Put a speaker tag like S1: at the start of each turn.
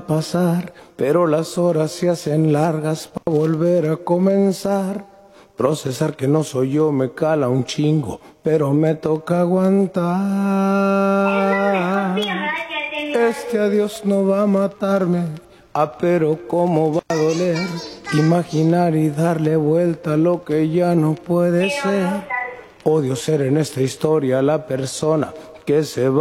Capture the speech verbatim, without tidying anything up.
S1: pasar, pero las horas se hacen largas para volver a comenzar. Procesar que no soy yo me cala un chingo, pero me toca aguantar. Este adiós no va a matarme, ah, pero cómo va a doler. Imaginar y darle vuelta a lo que ya no puede ser. Odio ser en esta historia la persona que se va.